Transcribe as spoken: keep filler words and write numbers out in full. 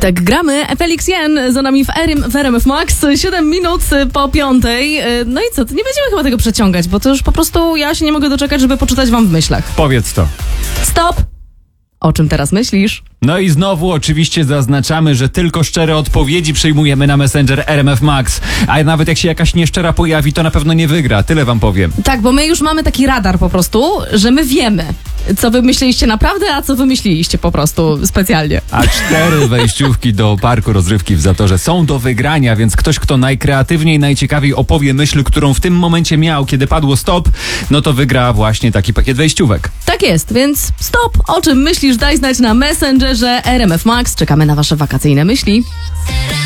Tak gramy. Felix Jen za nami w, R M, w R M F Max. siedem minut po piątej. No i co? Nie będziemy chyba tego przeciągać, bo to już po prostu ja się nie mogę doczekać, żeby poczytać wam w myślach. Powiedz to. Stop! O czym teraz myślisz? No i znowu oczywiście zaznaczamy, że tylko szczere odpowiedzi przyjmujemy na Messenger R M F Max. A nawet jak się jakaś nieszczera pojawi, to na pewno nie wygra. Tyle wam powiem. Tak, bo my już mamy taki radar po prostu, że my wiemy, co wy myśleliście naprawdę, a co wymyśliliście po prostu specjalnie. A cztery wejściówki do parku rozrywki w Zatorze są do wygrania, więc ktoś, kto najkreatywniej, najciekawiej opowie myśl, którą w tym momencie miał, kiedy padło stop, no to wygra właśnie taki pakiet wejściówek. Tak jest, więc stop! O czym myślisz? Daj znać na Messengerze R M F Max. Czekamy na wasze wakacyjne myśli.